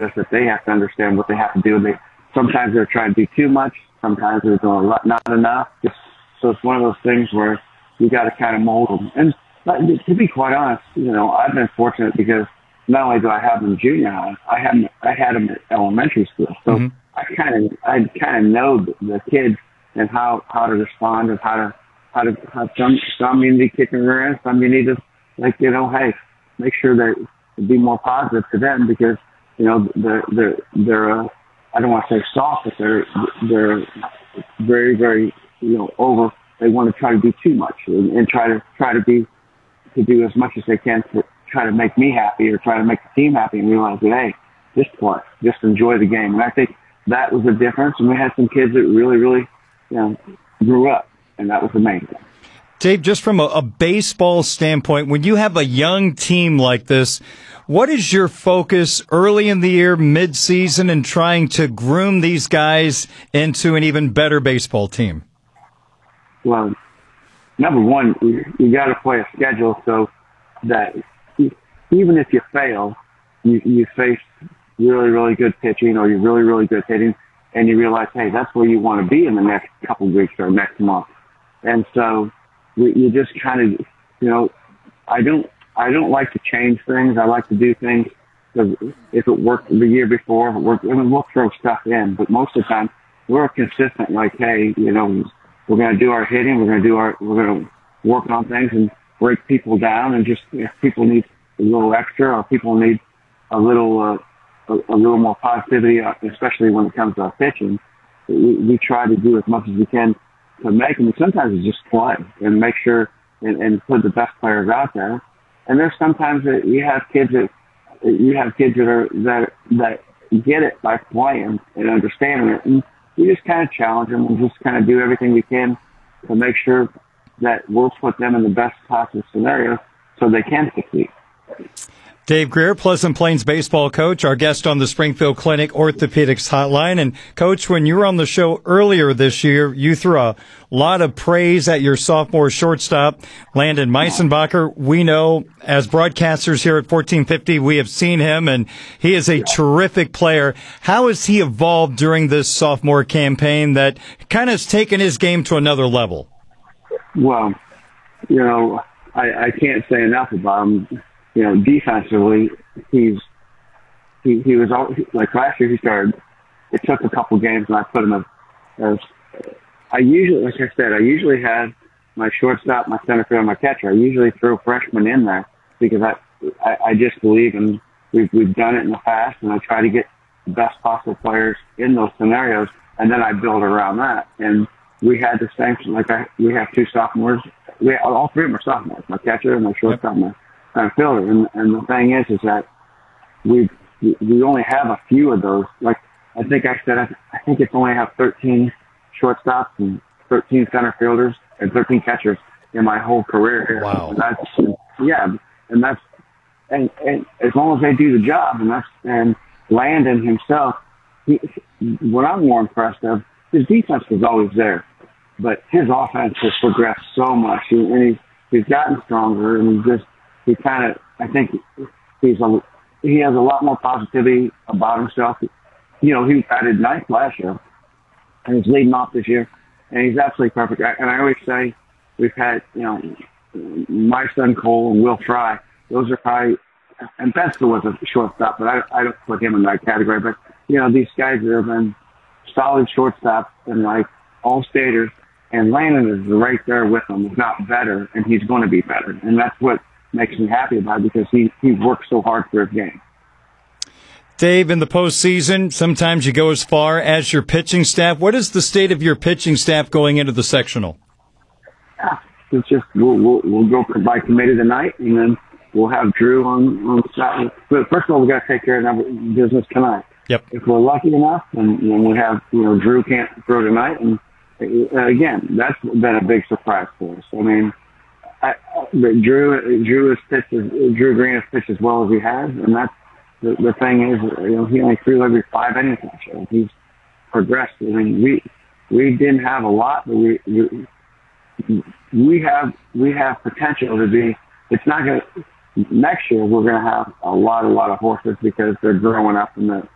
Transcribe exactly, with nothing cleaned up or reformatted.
process that they have to understand what they have to do. They sometimes they're trying to do too much. Sometimes they're doing a lot, not enough. Just, so it's one of those things where you got to kind of mold them. And but to be quite honest, you know, I've been fortunate because not only do I have them in junior high, I had them, I had them at elementary school. So mm-hmm. I kind of I kind of know the, the kids and how, how to respond and how to how to how some some you need to kick in rear end, some you need to like you know hey make sure that be more positive to them because you know they're they're they're uh, I don't want to say soft, but they're they're very very you know over. They want to try to do too much and, and try to try to be to do as much as they can to try to make me happy or try to make the team happy and realize that hey, just play, just enjoy the game. And I think that was the difference. And we had some kids that really really you know grew up, and that was the main thing. Dave, just from a, a baseball standpoint, when you have a young team like this, what is your focus early in the year, mid-season, in trying to groom these guys into an even better baseball team? Well, number one, you, you got to play a schedule so that even if you fail, you, you face really, really good pitching or you're really, really good hitting, and you realize, hey, that's where you want to be in the next couple of weeks or next month. And so you just kind of, you know, I don't, I don't like to change things. I like to do things because if it worked the year before, if it worked, I mean, we'll throw stuff in, but most of the time we're consistent. Like, hey, you know, we're going to do our hitting. We're going to do our, we're going to work on things and break people down. And just if people need a little extra or people need a little, uh, a, a little more positivity, especially when it comes to our pitching, we, we try to do as much as we can to make them. Sometimes it's just play and make sure and, and put the best players out there. And there's sometimes that you have kids that you have kids that are that that get it by playing and understanding it. And we just kind of challenge them and just kind of do everything we can to make sure that we'll put them in the best possible scenario so they can succeed. Dave Grier, Pleasant Plains baseball coach, our guest on the Springfield Clinic Orthopedics Hotline. And, Coach, when you were on the show earlier this year, you threw a lot of praise at your sophomore shortstop, Landon Meisenbacher. We know, as broadcasters here at fourteen fifty, we have seen him, and he is a terrific player. How has he evolved during this sophomore campaign that kind of has taken his game to another level? Well, you know, I, I can't say enough about him. You know, defensively, he's he he was all, like last year. He started. It took a couple games, and I put him as, as I usually, like I said, I usually have my shortstop, my center fielder, my catcher. I usually throw freshmen in there because I I, I just believe in we've we've done it in the past, and I try to get the best possible players in those scenarios, and then I build around that. And we had the same. Like I, we have two sophomores. We all three of them are sophomores. My catcher and my shortstop. Yep. My Uh, fielder. And, and the thing is, is that we we only have a few of those. Like I think I said, I, I think it's only have thirteen shortstops and thirteen center fielders and thirteen catchers in my whole career here. Wow. And that's yeah, and that's and, and as long as they do the job, and that's and Landon himself. He, what I'm more impressed of, his defense was always there, but his offense has progressed so much, and he's he's gotten stronger, and he's just. He kind of, I think he's a, he has a lot more positivity about himself. You know, he batted ninth last year, and he's leading off this year, and he's absolutely perfect. And I always say we've had, you know, my son Cole and Will Fry. Those are probably, and Benson was a shortstop, but I, I don't put him in that category. But you know, these guys that have been solid shortstops and like all staters, and Landon is right there with them, if not better, and he's going to be better, and that's what makes me happy about it because he, he works so hard for his game. Dave, in the postseason, sometimes you go as far as your pitching staff. What is the state of your pitching staff going into the sectional? Yeah, it's just we'll, we'll, we'll go by committee tonight, and then we'll have Drew on, on Saturday. But first of all, we got to take care of our business tonight. Yep. If we're lucky enough, and, and we have, you know, Drew can't throw tonight, and uh, again, that's been a big surprise for us. I mean, I, but Drew, Drew has pitched, Drew Green has pitched as well as he has, and that's the, the thing is, you know, he only threw every five innings last year. He's progressed. I mean, we we didn't have a lot, but we we, we have we have potential to be. It's not going to next year. We're going to have a lot, a lot of horses because they're growing up and the